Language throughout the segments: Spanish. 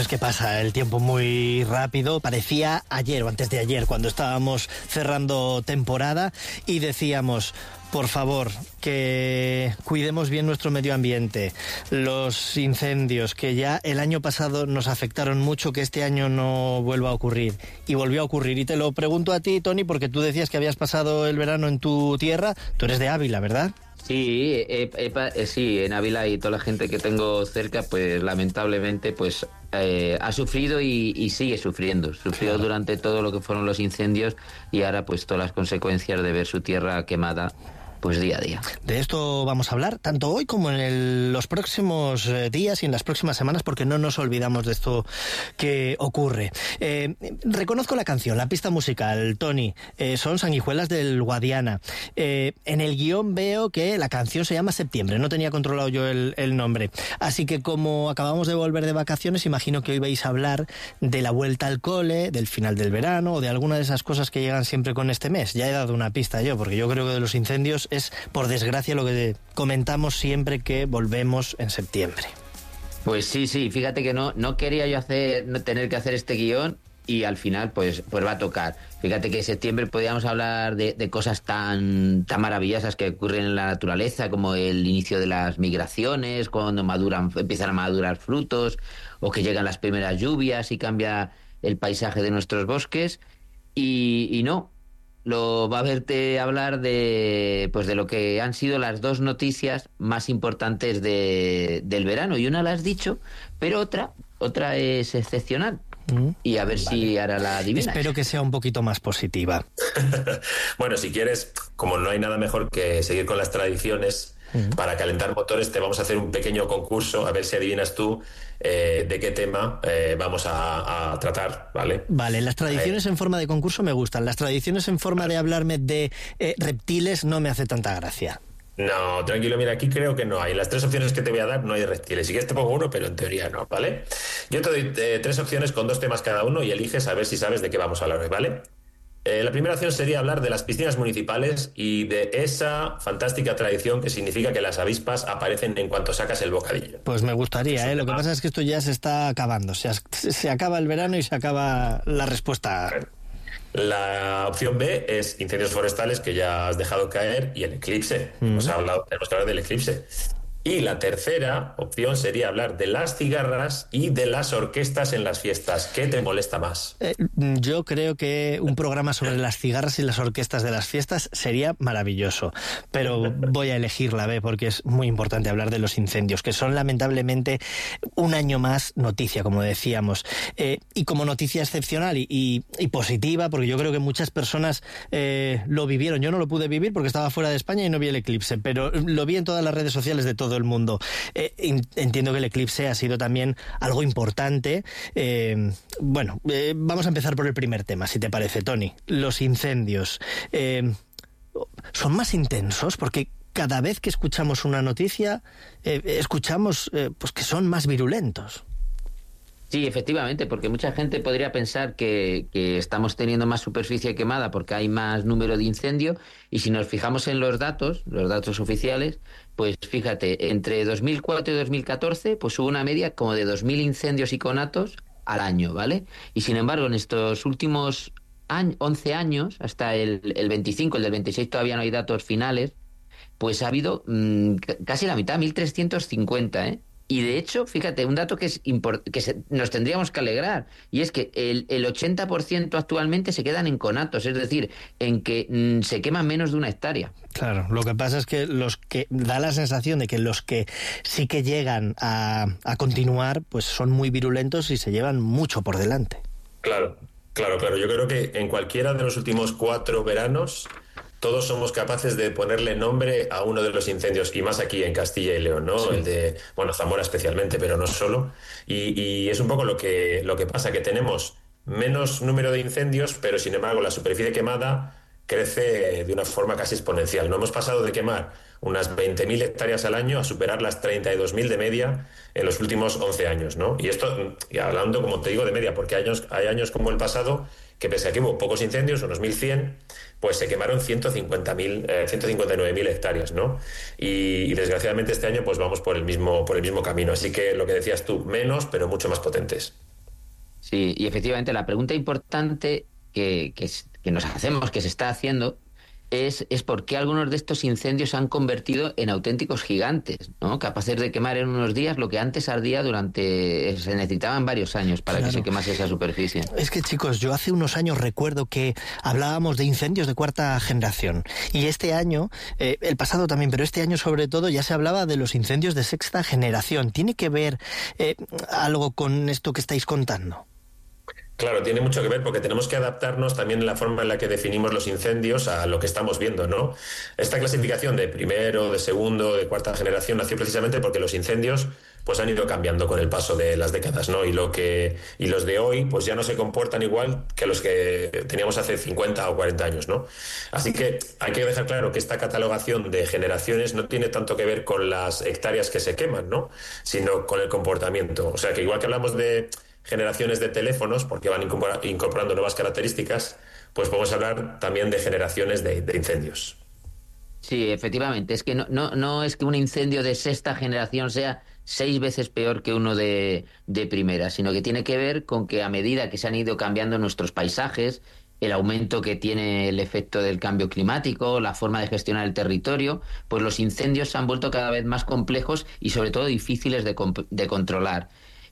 es que pasa el tiempo muy rápido. Parecía ayer o antes de ayer cuando estábamos cerrando temporada y decíamos, por favor, que cuidemos bien nuestro medio ambiente, los incendios que ya el año pasado nos afectaron mucho, que este año no vuelva a ocurrir. Y volvió a ocurrir. Y te lo pregunto a ti, Tony, porque tú decías que habías pasado el verano en tu tierra. Tú eres de Ávila, ¿verdad? Sí, sí, en Ávila y toda la gente que tengo cerca, pues lamentablemente pues ha sufrido y sigue sufriendo. Sufrió Claro. durante todo lo que fueron los incendios y ahora pues todas las consecuencias de ver su tierra quemada pues día a día. De esto vamos a hablar tanto hoy como en los próximos días y en las próximas semanas, porque no nos olvidamos de esto que ocurre. Reconozco la canción, la pista musical, Tony, son Sanguijuelas del Guadiana. En el guión veo que la canción se llama Septiembre, no tenía controlado yo el nombre. Así que como acabamos de volver de vacaciones, imagino que hoy vais a hablar de la vuelta al cole, del final del verano o de alguna de esas cosas que llegan siempre con este mes. Ya he dado una pista yo, porque yo creo que de los incendios es, por desgracia, lo que comentamos siempre que volvemos en septiembre. Pues sí, fíjate que no quería yo no tener que hacer este guión y al final pues va a tocar. Fíjate que en septiembre podíamos hablar de cosas tan maravillosas que ocurren en la naturaleza, como el inicio de las migraciones, cuando empiezan a madurar frutos, o que llegan las primeras lluvias y cambia el paisaje de nuestros bosques, y no. Lo va a verte hablar de lo que han sido las dos noticias más importantes del verano. Y una la has dicho, pero otra es excepcional. Y a ver si ahora la adivinas. Espero que sea un poquito más positiva. Bueno, si quieres, como no hay nada mejor que seguir con las tradiciones, para calentar motores te vamos a hacer un pequeño concurso, a ver si adivinas tú de qué tema vamos a tratar, ¿vale? Vale, las tradiciones en forma de concurso me gustan. Las tradiciones en forma de hablarme de reptiles no me hace tanta gracia. No, tranquilo, mira, aquí creo que no hay. Las tres opciones que te voy a dar no hay reptiles. Si quieres te pongo uno, pero en teoría no, ¿vale? Yo te doy tres opciones con dos temas cada uno y eliges a ver si sabes de qué vamos a hablar hoy, ¿vale? La primera opción sería hablar de las piscinas municipales y de esa fantástica tradición que significa que las avispas aparecen en cuanto sacas el bocadillo. Pues me gustaría, ¿eh? Lo que pasa es que esto ya se está acabando. Se acaba el verano y se acaba la respuesta. La opción B es incendios forestales, que ya has dejado caer, y el eclipse. Tenemos que hablar del eclipse. Y la tercera opción sería hablar de las cigarras y de las orquestas en las fiestas. ¿Qué te molesta más? Yo creo que un programa sobre las cigarras y las orquestas de las fiestas sería maravilloso, pero voy a elegir la B porque es muy importante hablar de los incendios, que son lamentablemente un año más noticia, como decíamos, y como noticia excepcional y positiva, porque yo creo que muchas personas lo vivieron. Yo no lo pude vivir porque estaba fuera de España y no vi el eclipse, pero lo vi en todas las redes sociales de todo el mundo. Entiendo que el eclipse ha sido también algo importante. Vamos a empezar por el primer tema, si te parece, Tony. Los incendios. ¿Son más intensos? Porque cada vez que escuchamos una noticia, escuchamos pues que son más virulentos. Sí, efectivamente, porque mucha gente podría pensar que estamos teniendo más superficie quemada porque hay más número de incendios, y si nos fijamos en los datos oficiales, pues fíjate, entre 2004 y 2014 pues hubo una media como de 2.000 incendios y conatos al año, ¿vale? Y sin embargo, en estos últimos 11 años, hasta el 25, el del 26 todavía no hay datos finales, pues ha habido casi la mitad, 1.350, ¿eh? Y de hecho, fíjate, un dato que nos tendríamos que alegrar, y es que el 80% actualmente se quedan en conatos, es decir, en que se queman menos de 1 hectárea. Claro, lo que pasa es que da la sensación de que los que sí que llegan a continuar, pues son muy virulentos y se llevan mucho por delante. Claro. Yo creo que en cualquiera de los últimos 4 veranos todos somos capaces de ponerle nombre a uno de los incendios, y más aquí en Castilla y León, ¿no? Sí. El de, Zamora especialmente, pero no solo. Y es un poco lo que pasa, que tenemos menos número de incendios, pero sin embargo la superficie quemada crece de una forma casi exponencial. No hemos pasado de quemar unas 20.000 hectáreas al año a superar las 32.000 de media en los últimos 11 años, ¿no? Y esto, y hablando, como te digo, de media, porque hay años como el pasado que, pese a que hubo pocos incendios, unos 1.100, pues se quemaron 159.000 hectáreas, ¿no? Y desgraciadamente este año pues vamos por el mismo camino. Así que lo que decías tú, menos, pero mucho más potentes. Sí, y efectivamente la pregunta importante que nos hacemos, que se está haciendo, es por qué algunos de estos incendios se han convertido en auténticos gigantes, ¿no? Capaces de quemar en unos días lo que antes ardía se necesitaban varios años para que se quemase esa superficie. Es que, chicos, yo hace unos años recuerdo que hablábamos de incendios de cuarta generación, y este año, el pasado también, pero este año sobre todo, ya se hablaba de los incendios de sexta generación. ¿Tiene que ver algo con esto que estáis contando? Claro, tiene mucho que ver porque tenemos que adaptarnos también en la forma en la que definimos los incendios a lo que estamos viendo, ¿no? Esta clasificación de primero, de segundo, de cuarta generación nació precisamente porque los incendios pues han ido cambiando con el paso de las décadas, ¿no? Y los de hoy pues ya no se comportan igual que los que teníamos hace 50 o 40 años, ¿no? Así que hay que dejar claro que esta catalogación de generaciones no tiene tanto que ver con las hectáreas que se queman, ¿no? Sino con el comportamiento. O sea, que igual que hablamos de generaciones de teléfonos, porque van incorporando nuevas características, pues podemos hablar también de generaciones de incendios. Sí, efectivamente. Es que no es que un incendio de sexta generación sea 6 veces peor que uno de primera, sino que tiene que ver con que a medida que se han ido cambiando nuestros paisajes, el aumento que tiene el efecto del cambio climático, la forma de gestionar el territorio, pues los incendios se han vuelto cada vez más complejos y sobre todo difíciles de controlar.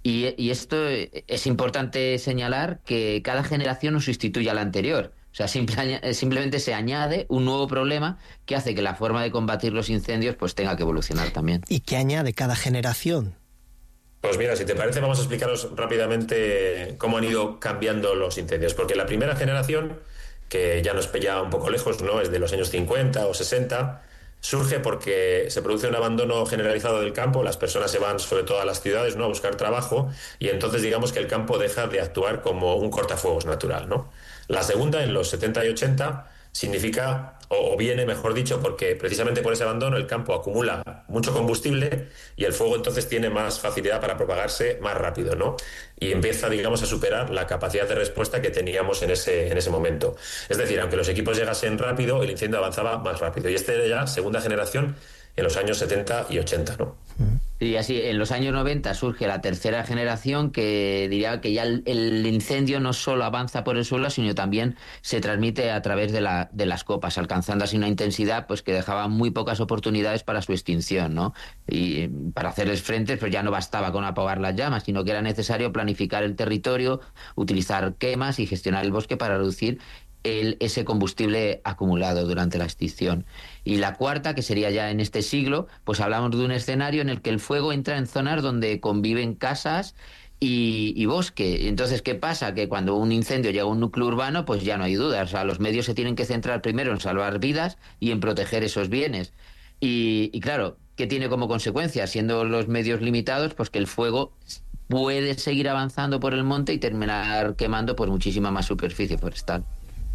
Y esto es importante señalar que cada generación no sustituye a la anterior. O sea, simplemente se añade un nuevo problema que hace que la forma de combatir los incendios pues tenga que evolucionar también. ¿Y qué añade cada generación? Pues mira, si te parece, vamos a explicaros rápidamente cómo han ido cambiando los incendios. Porque la primera generación, que ya nos pilla un poco lejos, ¿no? Es de los años 50 o 60, surge porque se produce un abandono generalizado del campo, las personas se van sobre todo a las ciudades, ¿no? A buscar trabajo, y entonces digamos que el campo deja de actuar como un cortafuegos natural, ¿no? La segunda, en los 70 y 80, significa, o viene, mejor dicho, porque precisamente por ese abandono el campo acumula mucho combustible y el fuego entonces tiene más facilidad para propagarse más rápido, ¿no? Y empieza, digamos, a superar la capacidad de respuesta que teníamos en ese momento. Es decir, aunque los equipos llegasen rápido, el incendio avanzaba más rápido. Y este era ya segunda generación en los años 70 y 80, ¿no? Y así, en los años 90 surge la tercera generación que diría que ya el incendio no solo avanza por el suelo, sino también se transmite a través de las copas, alcanzando así una intensidad pues que dejaba muy pocas oportunidades para su extinción, ¿no? Y para hacerles frente pues ya no bastaba con apagar las llamas, sino que era necesario planificar el territorio, utilizar quemas y gestionar el bosque para reducir ese combustible acumulado durante la extinción. Y la cuarta, que sería ya en este siglo, pues hablamos de un escenario en el que el fuego entra en zonas donde conviven casas y bosque. Entonces, ¿qué pasa? Que cuando un incendio llega a un núcleo urbano, pues ya no hay dudas. O sea, los medios se tienen que centrar primero en salvar vidas y en proteger esos bienes. Y claro, ¿qué tiene como consecuencia? Siendo los medios limitados, pues que el fuego puede seguir avanzando por el monte y terminar quemando pues muchísima más superficie forestal.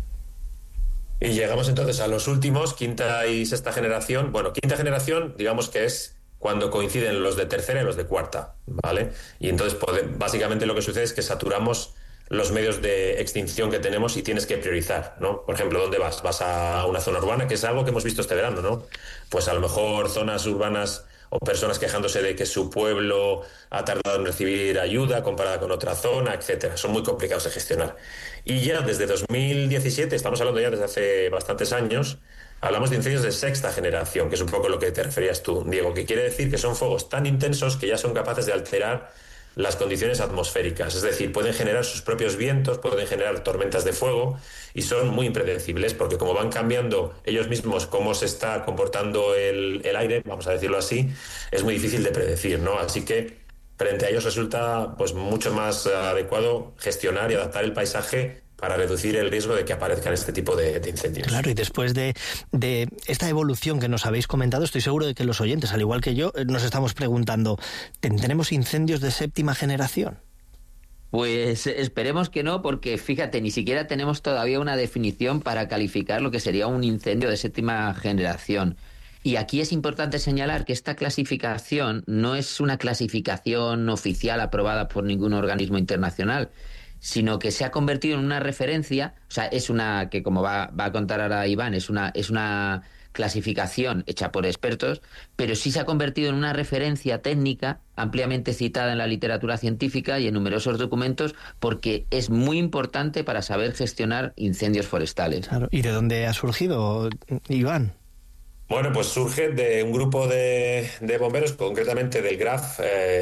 Y llegamos entonces a los últimos, quinta y sexta generación. Bueno, quinta generación, digamos que es cuando coinciden los de tercera y los de cuarta, ¿vale? Y entonces, básicamente lo que sucede es que saturamos los medios de extinción que tenemos y tienes que priorizar, ¿no? Por ejemplo, ¿dónde vas? Vas a una zona urbana, que es algo que hemos visto este verano, ¿no? Pues a lo mejor zonas urbanas o personas quejándose de que su pueblo ha tardado en recibir ayuda comparada con otra zona, etcétera. Son muy complicados de gestionar. Y ya desde 2017, estamos hablando ya desde hace bastantes años, hablamos de incendios de sexta generación, que es un poco lo que te referías tú, Diego, que quiere decir que son fuegos tan intensos que ya son capaces de alterar las condiciones atmosféricas, es decir, pueden generar sus propios vientos, pueden generar tormentas de fuego y son muy impredecibles porque como van cambiando ellos mismos cómo se está comportando el aire, vamos a decirlo así, es muy difícil de predecir, ¿no? Así que frente a ellos resulta pues mucho más adecuado gestionar y adaptar el paisaje para reducir el riesgo de que aparezcan este tipo de incendios. Claro, y después de esta evolución que nos habéis comentado, estoy seguro de que los oyentes, al igual que yo, nos estamos preguntando, ¿tendremos incendios de séptima generación? Pues esperemos que no, porque fíjate, ni siquiera tenemos todavía una definición para calificar lo que sería un incendio de séptima generación. Y aquí es importante señalar que esta clasificación no es una clasificación oficial aprobada por ningún organismo internacional, sino que se ha convertido en una referencia, o sea, es una, que como va a contar ahora Iván, es una clasificación hecha por expertos, pero sí se ha convertido en una referencia técnica ampliamente citada en la literatura científica y en numerosos documentos, porque es muy importante para saber gestionar incendios forestales. Claro. ¿Y de dónde ha surgido, Iván? Bueno, pues surge de un grupo de bomberos, concretamente del GRAF,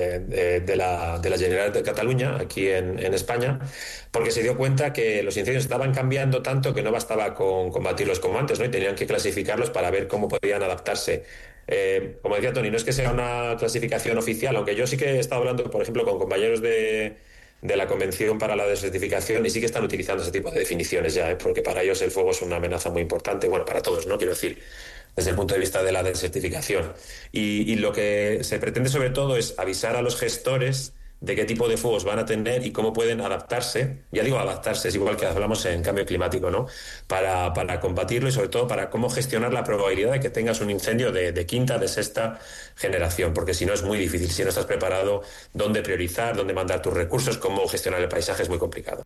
de la Generalitat de Cataluña, aquí en España, porque se dio cuenta que los incendios estaban cambiando tanto que no bastaba con combatirlos como antes, ¿no? Y tenían que clasificarlos para ver cómo podían adaptarse. Como decía Tony, no es que sea una clasificación oficial, aunque yo sí que he estado hablando, por ejemplo, con compañeros de la Convención para la Desertificación y sí que están utilizando ese tipo de definiciones ya, porque para ellos el fuego es una amenaza muy importante, bueno, para todos, ¿no? Quiero decir, desde el punto de vista de la desertificación. Y lo que se pretende sobre todo es avisar a los gestores de qué tipo de fuegos van a tener y cómo pueden adaptarse. Ya digo adaptarse, es igual que hablamos en cambio climático, ¿no? Para combatirlo y sobre todo para cómo gestionar la probabilidad de que tengas un incendio de quinta, de sexta generación, porque si no es muy difícil, si no estás preparado, dónde priorizar, dónde mandar tus recursos, cómo gestionar el paisaje es muy complicado.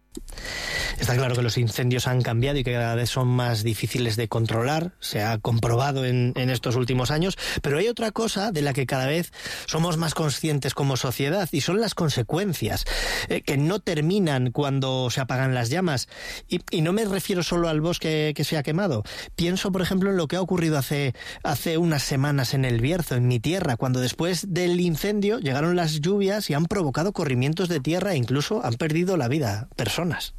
Está claro que los incendios han cambiado y que cada vez son más difíciles de controlar, se ha comprobado en estos últimos años, pero hay otra cosa de la que cada vez somos más conscientes como sociedad y son las consecuencias, que no terminan cuando se apagan las llamas. Y no me refiero solo al bosque que se ha quemado. Pienso, por ejemplo, en lo que ha ocurrido hace unas semanas en El Bierzo, en mi tierra, cuando después del incendio llegaron las lluvias y han provocado corrimientos de tierra e incluso han perdido la vida personas.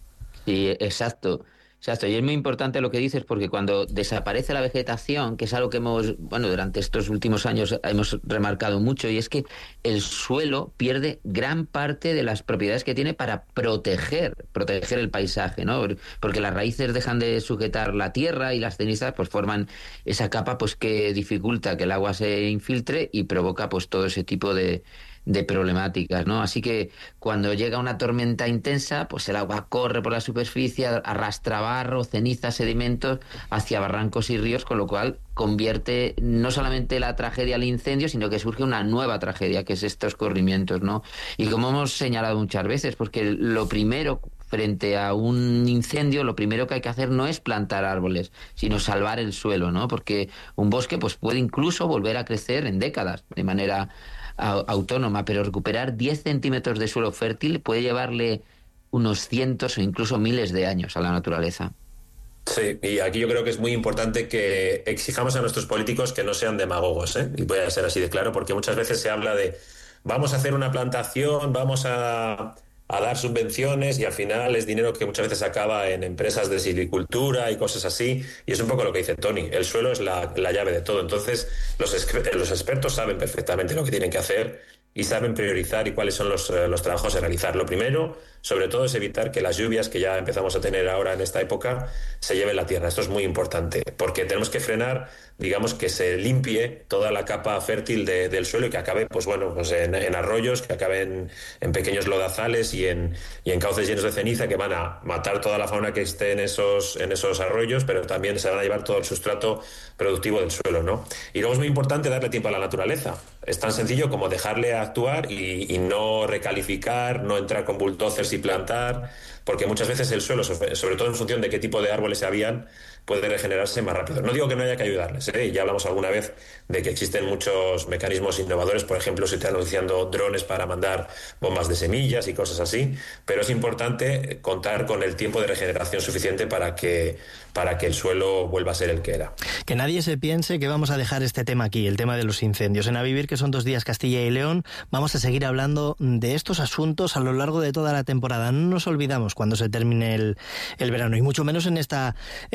Sí, exacto. Y es muy importante lo que dices, porque cuando desaparece la vegetación, que es algo que durante estos últimos años hemos remarcado mucho, y es que el suelo pierde gran parte de las propiedades que tiene para proteger el paisaje, ¿no? Porque las raíces dejan de sujetar la tierra y las cenizas pues forman esa capa pues que dificulta que el agua se infiltre y provoca pues todo ese tipo de problemáticas, ¿no? Así que cuando llega una tormenta intensa, pues el agua corre por la superficie, arrastra barro, cenizas, sedimentos hacia barrancos y ríos, con lo cual convierte no solamente la tragedia al incendio, sino que surge una nueva tragedia, que es estos corrimientos, ¿no? Y como hemos señalado muchas veces, porque lo primero frente a un incendio, lo primero que hay que hacer no es plantar árboles, sino salvar el suelo, ¿no? Porque un bosque pues puede incluso volver a crecer en décadas de manera autónoma, pero recuperar 10 centímetros de suelo fértil puede llevarle unos cientos o incluso miles de años a la naturaleza. Sí, y aquí yo creo que es muy importante que exijamos a nuestros políticos que no sean demagogos, ¿eh? Y voy a ser así de claro, porque muchas veces se habla de vamos a hacer una plantación, vamos a dar subvenciones y al final es dinero que muchas veces acaba en empresas de silvicultura y cosas así, y es un poco lo que dice Tony, el suelo es la llave de todo. Entonces los expertos saben perfectamente lo que tienen que hacer y saben priorizar y cuáles son los trabajos a realizar. Lo primero, sobre todo, es evitar que las lluvias que ya empezamos a tener ahora en esta época se lleven la tierra. Esto es muy importante, porque tenemos que frenar, digamos, que se limpie toda la capa fértil del suelo y que acabe, pues en arroyos, que acabe en pequeños lodazales y en cauces llenos de ceniza que van a matar toda la fauna que esté en esos arroyos, pero también se van a llevar todo el sustrato productivo del suelo, ¿no? Y luego es muy importante darle tiempo a la naturaleza. Es tan sencillo como dejarle actuar y no recalificar, no entrar con bulldozers y plantar, porque muchas veces el suelo, sobre todo en función de qué tipo de árboles habían, puede regenerarse más rápido. No digo que no haya que ayudarles, ¿eh? Ya hablamos alguna vez de que existen muchos mecanismos innovadores, por ejemplo, se están anunciando drones para mandar bombas de semillas y cosas así, pero es importante contar con el tiempo de regeneración suficiente para que el suelo vuelva a ser el que era. Que nadie se piense que vamos a dejar este tema aquí, el tema de los incendios. En A Vivir, que son 2 días Castilla y León, vamos a seguir hablando de estos asuntos a lo largo de toda la temporada. No nos olvidamos cuando se termine el verano, y mucho menos en esta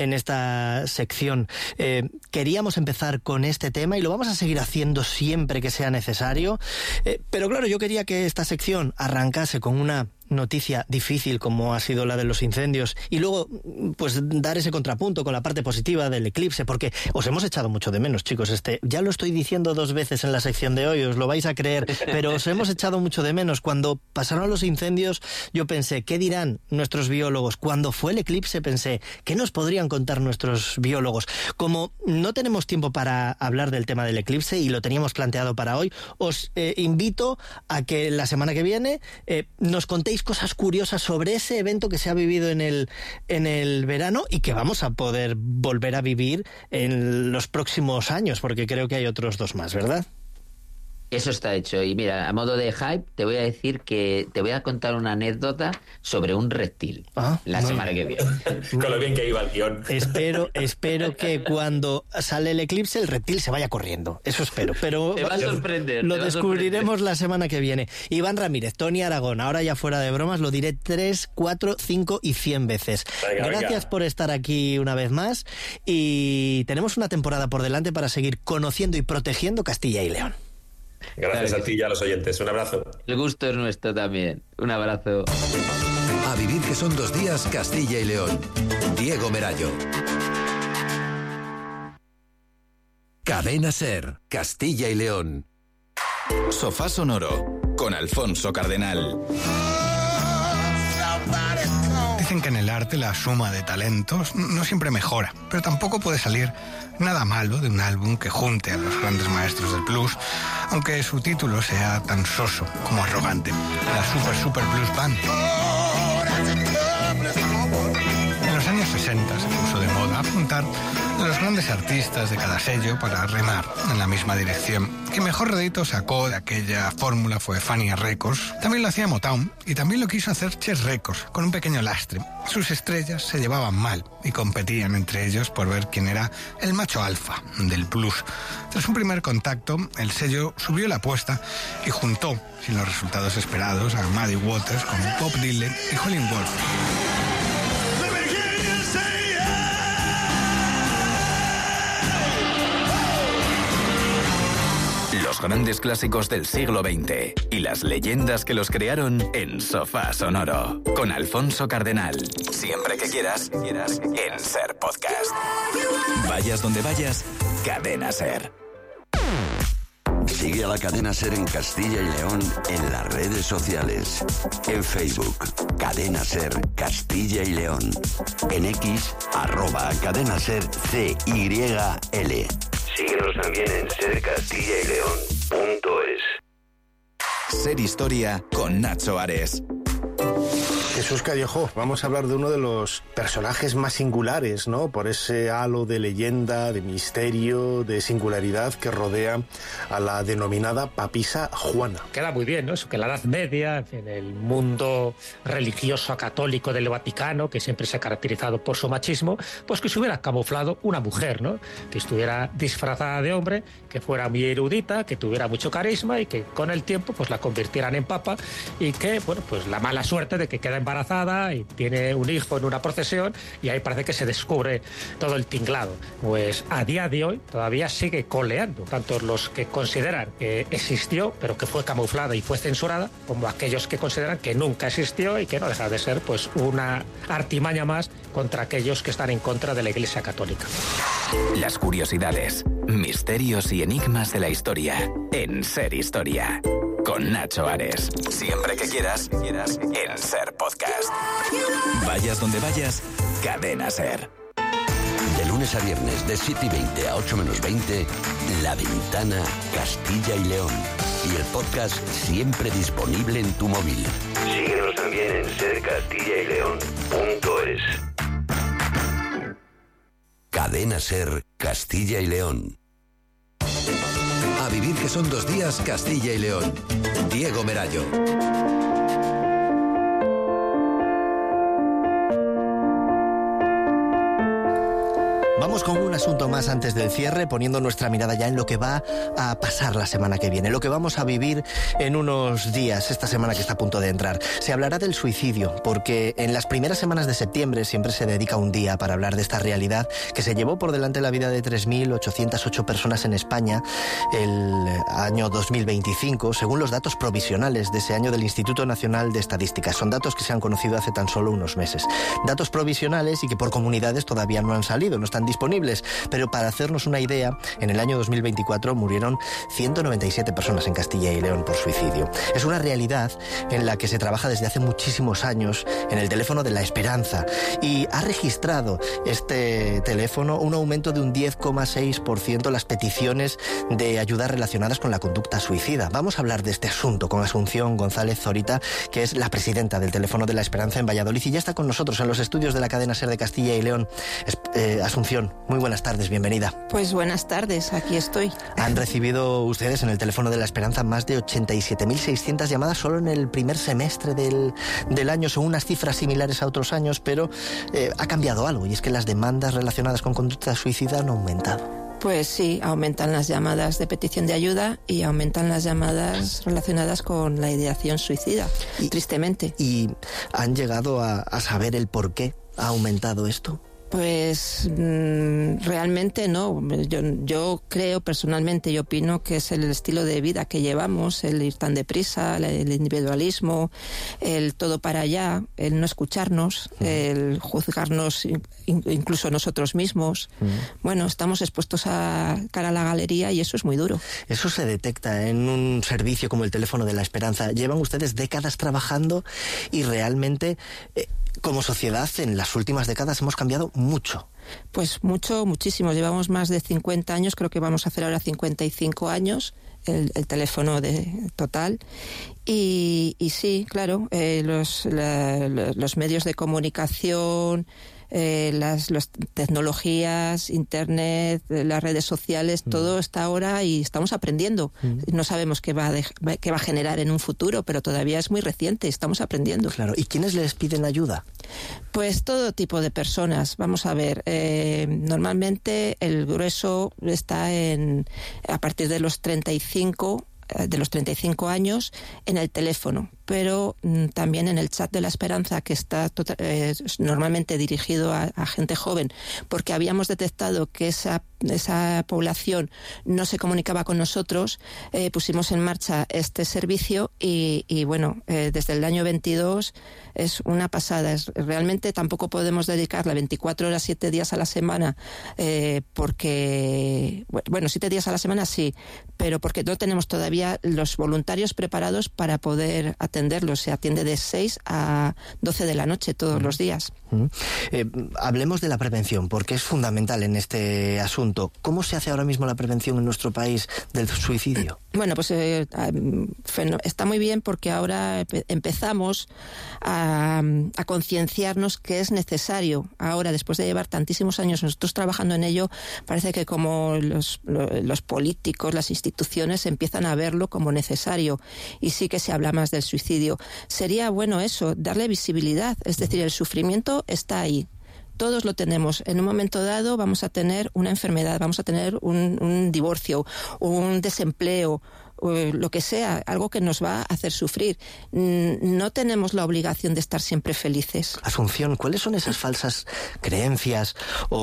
sección. Queríamos empezar con este tema y lo vamos a seguir haciendo siempre que sea necesario, pero claro, yo quería que esta sección arrancase con una noticia difícil como ha sido la de los incendios y luego pues dar ese contrapunto con la parte positiva del eclipse, porque os hemos echado mucho de menos, chicos. Ya lo estoy diciendo 2 veces en la sección de hoy, os lo vais a creer, pero os hemos echado mucho de menos. Cuando pasaron los incendios yo pensé, ¿qué dirán nuestros biólogos? Cuando fue el eclipse pensé, ¿qué nos podrían contar nuestros biólogos? Como no tenemos tiempo para hablar del tema del eclipse y lo teníamos planteado para hoy, os invito a que la semana que viene nos contéis contéis cosas curiosas sobre ese evento que se ha vivido en el verano y que vamos a poder volver a vivir en los próximos años, porque creo que hay otros 2 más, ¿verdad? Eso está hecho. Y mira, a modo de hype, te voy a decir que te voy a contar una anécdota sobre un reptil la semana que viene. Con lo bien que iba el guión. Espero que cuando sale el eclipse el reptil se vaya corriendo. Eso espero. Pero te va a sorprender. Lo descubriremos la semana que viene. Iván Ramírez, Tony Aragón, ahora ya fuera de bromas, lo diré 3, 4, 5 y 100 veces. Gracias por estar aquí una vez más y tenemos una temporada por delante para seguir conociendo y protegiendo Castilla y León. Gracias a ti y a los oyentes. Un abrazo. El gusto es nuestro también. Un abrazo. A vivir que son 2 días Castilla y León. Diego Merallo. Cadena SER, Castilla y León. Sofá Sonoro con Alfonso Cardenal. Dicen que en el arte la suma de talentos no siempre mejora, pero tampoco puede salir nada malo de un álbum que junte a los grandes maestros del blues, aunque su título sea tan soso como arrogante. La Super Blues Band. En los años 60 se puso de moda apuntar a los grandes artistas de cada sello para remar en la misma dirección. Quien mejor rédito sacó de aquella fórmula fue Fania Records. También lo hacía Motown y también lo quiso hacer Chess Records, con un pequeño lastre. Sus estrellas se llevaban mal y competían entre ellos por ver quién era el macho alfa del blues. Tras un primer contacto, el sello subió la apuesta y juntó, sin los resultados esperados, a Muddy Waters con Bob Dylan y Howlin' Wolf. Los grandes clásicos del siglo XX y las leyendas que los crearon en Sofá Sonoro con Alfonso Cardenal. Siempre que quieras en SER Podcast. Vayas donde vayas, Cadena SER. Sigue a la Cadena SER en Castilla y León en las redes sociales. En Facebook, Cadena SER Castilla y León. En X, @Cadena SER CYL. Síguenos también en sercastillaileón.es. SER Historia con Nacho Ares. Jesús Callejo, vamos a hablar de uno de los personajes más singulares, ¿no? Por ese halo de leyenda, de misterio, de singularidad que rodea a la denominada papisa Juana. Queda muy bien, ¿no? Eso que en la Edad Media, en el mundo religioso católico del Vaticano, que siempre se ha caracterizado por su machismo, pues que se hubiera camuflado una mujer, ¿no? Que estuviera disfrazada de hombre, que fuera muy erudita, que tuviera mucho carisma y que con el tiempo pues la convirtieran en papa y que, bueno, pues la mala suerte de que queda embarazada y tiene un hijo en una procesión y ahí parece que se descubre todo el tinglado. Pues a día de hoy todavía sigue coleando, tanto los que consideran que existió pero que fue camuflada y fue censurada, como aquellos que consideran que nunca existió y que no deja de ser pues una artimaña más contra aquellos que están en contra de la Iglesia Católica. Las curiosidades, misterios y enigmas de la historia en SER Historia. Con Nacho Ares. Siempre que quieras en SER Podcast. Vayas donde vayas, Cadena SER. De lunes a viernes, de 7:20 a 8:20, La Ventana Castilla y León. Y el podcast siempre disponible en tu móvil. Síguenos también en sercastillaileón.es. Cadena SER Castilla y León. A vivir que son 2 días Castilla y León. Diego Merallo. Vamos con un asunto más antes del cierre, poniendo nuestra mirada ya en lo que va a pasar la semana que viene, lo que vamos a vivir en unos días, esta semana que está a punto de entrar. Se hablará del suicidio, porque en las primeras semanas de septiembre siempre se dedica un día para hablar de esta realidad que se llevó por delante la vida de 3.808 personas en España el año 2025, según los datos provisionales de ese año del Instituto Nacional de Estadísticas. Son datos que se han conocido hace tan solo unos meses. Datos provisionales y que por comunidades todavía no han salido, no están disponibles disponibles, pero para hacernos una idea, en el año 2024 murieron 197 personas en Castilla y León por suicidio. Es una realidad en la que se trabaja desde hace muchísimos años en el teléfono de la esperanza, y ha registrado este teléfono un aumento de un 10,6% las peticiones de ayuda relacionadas con la conducta suicida. Vamos a hablar de este asunto con Asunción González Zorita, que es la presidenta del teléfono de la esperanza en Valladolid, y ya está con nosotros en los estudios de la cadena SER de Castilla y León. Asunción, muy buenas tardes, bienvenida. Pues buenas tardes, aquí estoy. Han recibido ustedes en el teléfono de la esperanza más de 87.600 llamadas solo en el primer semestre del año. Son unas cifras similares a otros años, pero ha cambiado algo, y es que las demandas relacionadas con conducta suicida han aumentado. Pues sí, aumentan las llamadas de petición de ayuda y aumentan las llamadas relacionadas con la ideación suicida, tristemente. ¿Y han llegado a saber el por qué ha aumentado esto? Pues realmente no. Yo creo personalmente y opino que es el estilo de vida que llevamos, el ir tan deprisa, el individualismo, el todo para allá, el no escucharnos, el juzgarnos incluso nosotros mismos. Bueno, estamos expuestos a cara a la galería y eso es muy duro. Eso se detecta en un servicio como el teléfono de la esperanza. Llevan ustedes décadas trabajando y realmente como sociedad en las últimas décadas hemos cambiado mucho. Pues muchísimo. Llevamos más de 50 años, creo que vamos a hacer ahora 55 años, el teléfono total. Y sí, claro, los medios de comunicación, las tecnologías, internet, las redes sociales, todo está ahora y estamos aprendiendo. No sabemos qué va a generar en un futuro, pero todavía es muy reciente, estamos aprendiendo. Claro. ¿Y quiénes les piden ayuda? Pues todo tipo de personas. Vamos a ver, normalmente el grueso está a partir de los 35 años en el teléfono, pero también en el chat de la esperanza, que está normalmente dirigido a gente joven, porque habíamos detectado que esa población no se comunicaba con nosotros. Pusimos en marcha este servicio y bueno, desde el año 22 es una pasada. Realmente tampoco podemos dedicarle 24 horas, 7 días a la semana, porque, bueno, 7 días a la semana sí, pero porque no tenemos todavía los voluntarios preparados para poder atenderlos. Se atiende de 6 a 12 de la noche todos los días. Hablemos de la prevención, porque es fundamental en este asunto. ¿Cómo se hace ahora mismo la prevención en nuestro país del suicidio? Bueno, pues está muy bien, porque ahora empezamos a concienciarnos que es necesario. Ahora, después de llevar tantísimos años nosotros trabajando en ello, parece que como los políticos, las instituciones empiezan a verlo como necesario, y sí que se habla más del suicidio. Sería bueno eso, darle visibilidad, es decir, el sufrimiento está ahí. Todos lo tenemos. En un momento dado vamos a tener una enfermedad, vamos a tener un divorcio, un desempleo, lo que sea, algo que nos va a hacer sufrir. No tenemos la obligación de estar siempre felices. Asunción, ¿cuáles son esas falsas creencias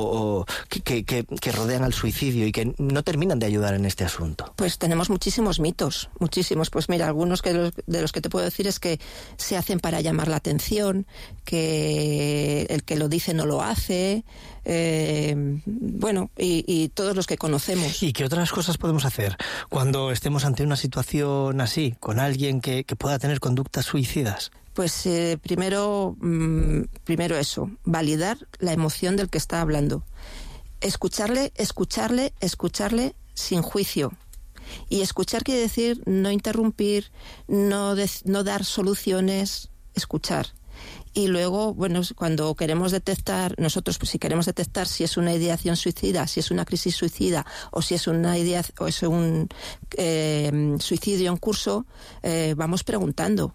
que rodean al suicidio y que no terminan de ayudar en este asunto? Pues tenemos muchísimos mitos, muchísimos. Pues mira, algunos de los que te puedo decir es que se hacen para llamar la atención, que el que lo dice no lo hace, bueno, y todos los que conocemos. ¿Y qué otras cosas podemos hacer cuando estemos ante una situación así, con alguien que pueda tener conductas suicidas? Pues primero eso, validar la emoción del que está hablando. Escucharle sin juicio. Y escuchar quiere decir no interrumpir, no dar soluciones, escuchar. Y luego, bueno, cuando queremos detectar, nosotros pues si queremos detectar si es una ideación suicida, si es una crisis suicida o si es una idea o es un suicidio en curso, vamos preguntamos.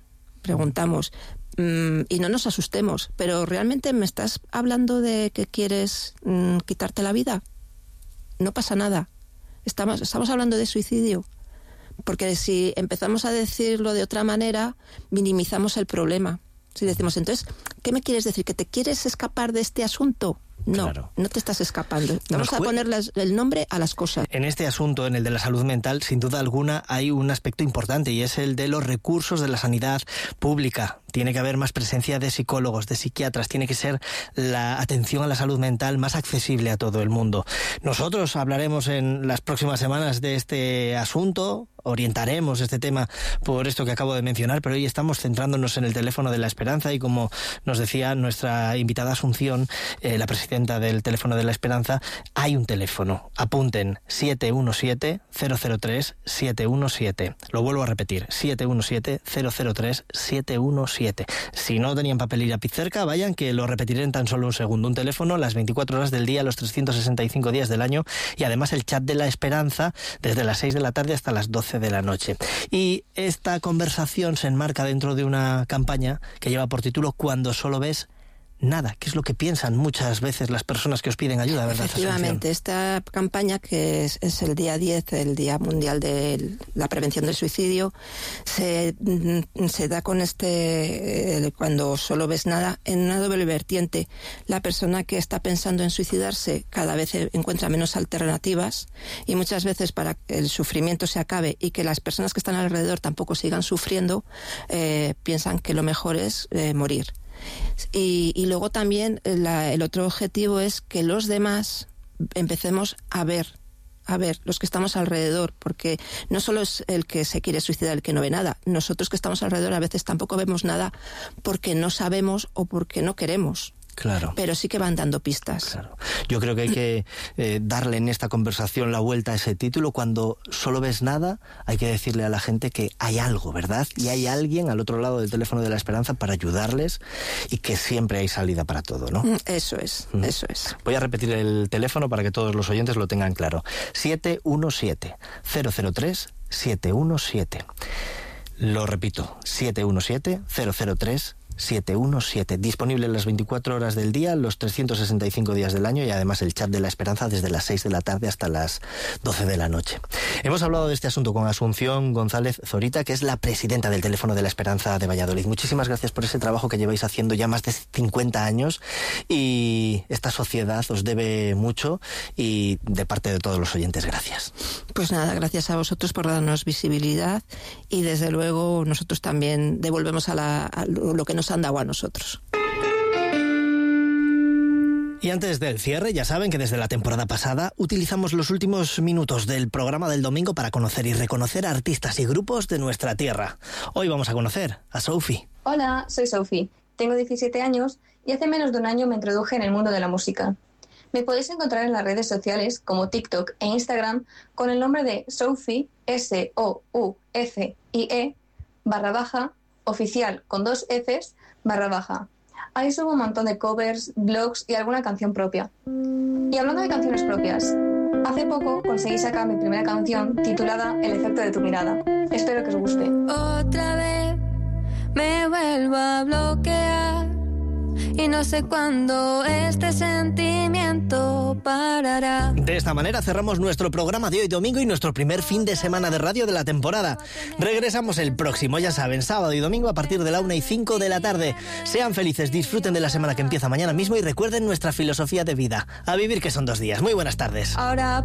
Y no nos asustemos, pero ¿realmente me estás hablando de que quieres quitarte la vida? No pasa nada. Estamos hablando de suicidio. Porque si empezamos a decirlo de otra manera, minimizamos el problema. Si decimos, entonces, ¿qué me quieres decir? ¿Que te quieres escapar de este asunto? No, claro. No te estás escapando. Vamos a ponerle el nombre a las cosas. En este asunto, en el de la salud mental, sin duda alguna, hay un aspecto importante, y es el de los recursos de la sanidad pública. tiene que haber más presencia de psicólogos, de psiquiatras, tiene que ser la atención a la salud mental más accesible a todo el mundo. Nosotros hablaremos en las próximas semanas de este asunto, orientaremos este tema por esto que acabo de mencionar, pero hoy estamos centrándonos en el teléfono de la esperanza y, como nos decía nuestra invitada Asunción, la presidenta del teléfono de la esperanza, hay un teléfono. Apunten: 717-003-717. Lo vuelvo a repetir: 717-003-717. Si no tenían papel y lápiz cerca, vayan, que lo repetiré en tan solo un segundo. Un teléfono las 24 horas del día, los 365 días del año, y además el chat de la esperanza desde las 6 de la tarde hasta las 12 de la noche. Y esta conversación se enmarca dentro de una campaña que lleva por título Cuando solo ves nada, que es lo que piensan muchas veces las personas que os piden ayuda, ¿verdad? Efectivamente, esta campaña, que es el día 10, el Día Mundial de la Prevención del Suicidio, se da con cuando solo ves nada, en una doble vertiente. La persona que está pensando en suicidarse cada vez encuentra menos alternativas, y muchas veces, para que el sufrimiento se acabe y que las personas que están alrededor tampoco sigan sufriendo, piensan que lo mejor es morir. Y luego también el otro objetivo es que los demás empecemos a ver los que estamos alrededor, porque no solo es el que se quiere suicidar el que no ve nada. Nosotros que estamos alrededor a veces tampoco vemos nada porque no sabemos o porque no queremos. Claro. Pero sí que van dando pistas. Claro. Yo creo que hay que darle en esta conversación la vuelta a ese título. Cuando solo ves nada, hay que decirle a la gente que hay algo, ¿verdad? Y hay alguien al otro lado del teléfono de la esperanza para ayudarles, y que siempre hay salida para todo, ¿no? Eso es. Voy a repetir el teléfono para que todos los oyentes lo tengan claro. 717-003-717. Lo repito: 717-003-717. 717, disponible las 24 horas del día, los 365 días del año, y además el chat de la esperanza desde las 6 de la tarde hasta las 12 de la noche. Hemos hablado de este asunto con Asunción González Zorita, que es la presidenta del teléfono de la esperanza de Valladolid. Muchísimas gracias por ese trabajo que lleváis haciendo ya más de 50 años, y esta sociedad os debe mucho, y de parte de todos los oyentes, gracias. Pues nada, gracias a vosotros por darnos visibilidad, y desde luego nosotros también devolvemos a lo que nos han dado a nosotros. Y antes del cierre, ya saben que desde la temporada pasada utilizamos los últimos minutos del programa del domingo para conocer y reconocer a artistas y grupos de nuestra tierra. Hoy vamos a conocer a Sophie. Hola, soy Sophie, tengo 17 años y hace menos de un año me introduje en el mundo de la música. Me podéis encontrar en las redes sociales como TikTok e Instagram con el nombre de Sophie, SOUFIE, /oficial con 2 Fs, /. Ahí subo un montón de covers, blogs y alguna canción propia. Y hablando de canciones propias, hace poco conseguí sacar mi primera canción titulada El efecto de tu mirada. Espero que os guste. Otra vez me vuelvo a bloquear y no sé cuándo este sentimiento parará. De esta manera cerramos nuestro programa de hoy domingo y nuestro primer fin de semana de radio de la temporada. Regresamos el próximo, ya saben, sábado y domingo a partir de la 1:05 de la tarde. Sean felices, disfruten de la semana que empieza mañana mismo y recuerden nuestra filosofía de vida: a vivir que son 2 días. Muy buenas tardes. Ahora